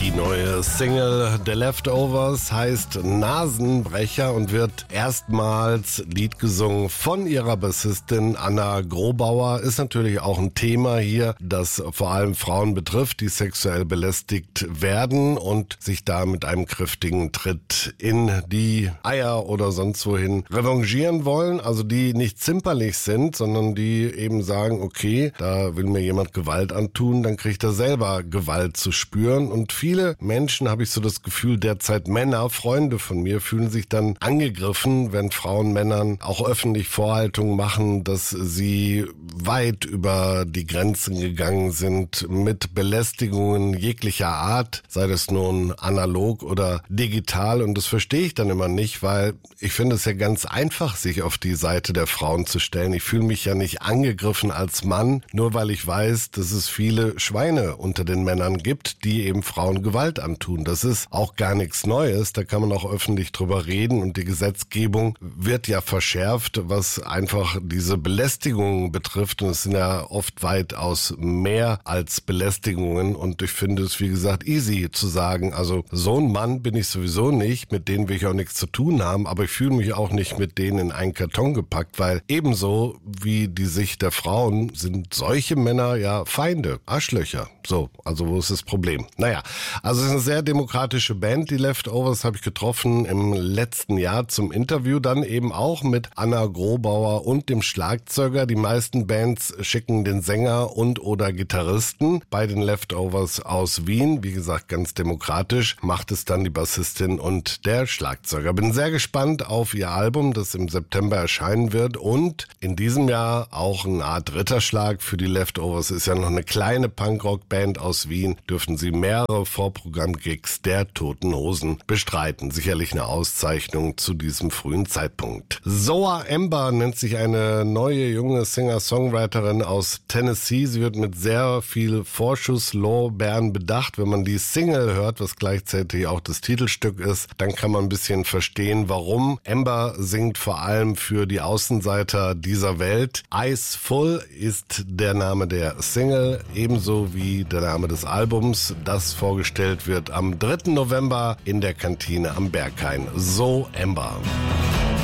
Die neue Single The Leftovers heißt Nasenbrecher und wird erstmals Lied gesungen von ihrer Bassistin Anna Grobauer. Ist natürlich auch ein Thema hier, das vor allem Frauen betrifft, die sexuell belästigt werden und sich da mit einem kräftigen Tritt in die Eier oder sonst wohin revanchieren wollen. Also die nicht zimperlich sind, sondern die eben sagen, okay, da will mir jemand Gewalt antun, dann kriegt er selber Gewalt zu spüren. Und viele Menschen, habe ich so das Gefühl, derzeit Männer, Freunde von mir, fühlen sich dann angegriffen, wenn Frauen Männern auch öffentlich Vorhaltungen machen, dass sie weit über die Grenzen gegangen sind mit Belästigungen jeglicher Art, sei das nun analog oder digital. Und das verstehe ich dann immer nicht, weil ich finde es ja ganz einfach, sich auf die Seite der Frauen zu stellen. Ich fühle mich ja nicht angegriffen als Mann, nur weil ich weiß, dass es viele Schweine unter den Männern gibt, die eben Frauen Gewalt antun. Das ist auch gar nichts Neues, da kann man auch öffentlich drüber reden und die Gesetzgebung wird ja verschärft, was einfach diese Belästigungen betrifft und es sind ja oft weitaus mehr als Belästigungen und ich finde es, wie gesagt, easy zu sagen, also so ein Mann bin ich sowieso nicht, mit denen will ich auch nichts zu tun haben, aber ich fühle mich auch nicht mit denen in einen Karton gepackt, weil ebenso wie die Sicht der Frauen sind solche Männer ja Feinde, Arschlöcher. So, also wo ist das Problem? Naja, also es ist eine sehr demokratische Band, die Leftovers, habe ich getroffen im letzten Jahr zum Interview, dann eben auch mit Anna Grobauer und dem Schlagzeuger. Die meisten Bands schicken den Sänger und oder Gitarristen. Bei den Leftovers aus Wien, wie gesagt, ganz demokratisch, macht es dann die Bassistin und der Schlagzeuger. Bin sehr gespannt auf ihr Album, das im September erscheinen wird und in diesem Jahr auch eine Art Ritterschlag für die Leftovers. Ist ja noch eine kleine Punkrock-Band aus Wien, dürften sie mehrere Vorprogramm-Gigs der Toten Hosen bestreiten. Sicherlich eine Auszeichnung zu diesem frühen Zeitpunkt. Zoa Ember nennt sich eine neue junge Singer-Songwriterin aus Tennessee. Sie wird mit sehr viel Vorschusslorbeeren bedacht. Wenn man die Single hört, was gleichzeitig auch das Titelstück ist, dann kann man ein bisschen verstehen, warum. Ember singt vor allem für die Außenseiter dieser Welt. Eyes Full ist der Name der Single, ebenso wie der Name des Albums, das vorgestellt wird am 3. November in der Kantine am Berghain. So Ember.